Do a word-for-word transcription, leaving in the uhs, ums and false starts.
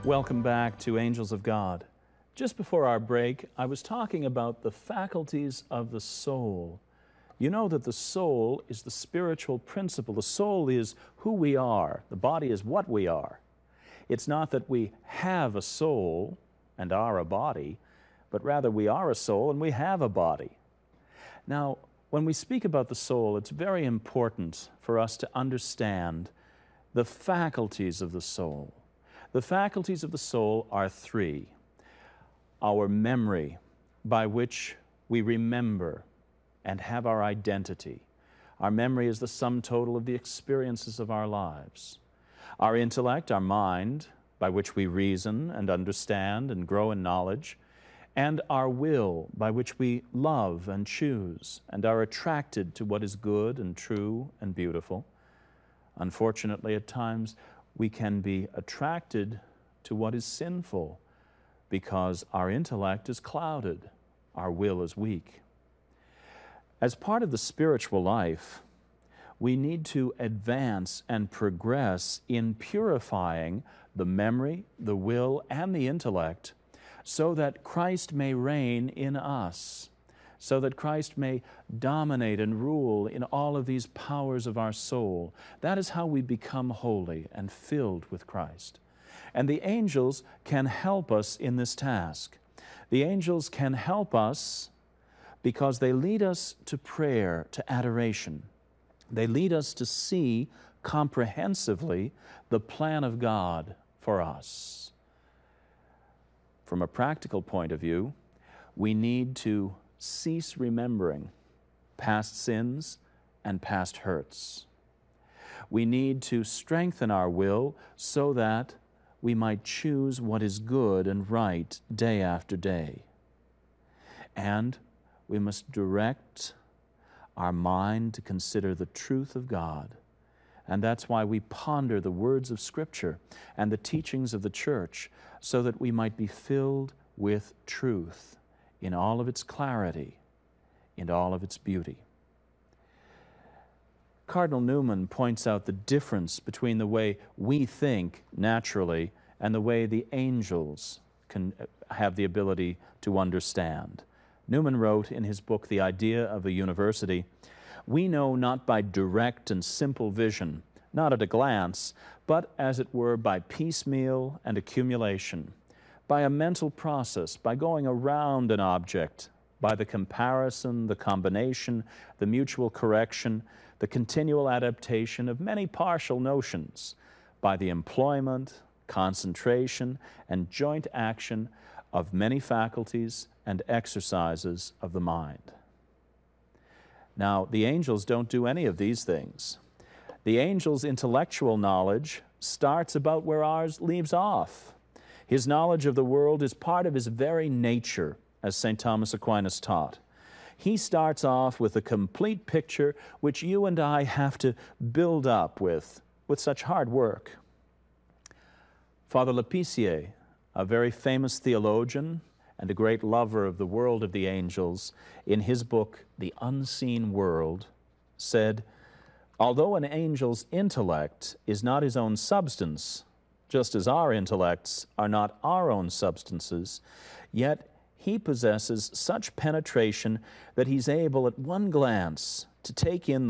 Welcome back to Angels of God. Just before our break, I was talking about the faculties of the soul. You know that the soul is the spiritual principle. The soul is who we are. The body is what we are. It's not that we have a soul and are a body, but rather we are a soul and we have a body. Now, when we speak about the soul, it's very important for us to understand the faculties of the soul. The faculties of the soul are three. Our memory, by which we remember and have our identity. Our memory is the sum total of the experiences of our lives. Our intellect, our mind, by which we reason and understand and grow in knowledge. And our will, by which we love and choose and are attracted to what is good and true and beautiful. Unfortunately, at times, we can be attracted to what is sinful because our intellect is clouded, our will is weak. As part of the spiritual life, we need to advance and progress in purifying the memory, the will, and the intellect so that Christ may reign in us, so that Christ may dominate and rule in all of these powers of our soul. That is how we become holy and filled with Christ. And the angels can help us in this task. The angels can help us because they lead us to prayer, to adoration. They lead us to see comprehensively the plan of God for us. From a practical point of view, we need to cease remembering past sins and past hurts. We need to strengthen our will so that we might choose what is good and right day after day. And we must direct our mind to consider the truth of God. And that's why we ponder the words of Scripture and the teachings of the Church so that we might be filled with truth in all of its clarity, in all of its beauty. Cardinal Newman points out the difference between the way we think naturally and the way the angels can have the ability to understand. Newman wrote in his book, The Idea of a University, "We know not by direct and simple vision, not at a glance, but as it were by piecemeal and accumulation, by a mental process, by going around an object, by the comparison, the combination, the mutual correction, the continual adaptation of many partial notions, by the employment, concentration, and joint action of many faculties and exercises of the mind." Now, the angels don't do any of these things. The angel's intellectual knowledge starts about where ours leaves off. His knowledge of the world is part of his very nature, as Saint Thomas Aquinas taught. He starts off with a complete picture which you and I have to build up with, with such hard work. Father Lépicier, a very famous theologian and a great lover of the world of the angels, in his book, The Unseen World, said, "Although an angel's intellect is not his own substance, just as our intellects are not our own substances, yet he possesses such penetration that he's able at one glance to take in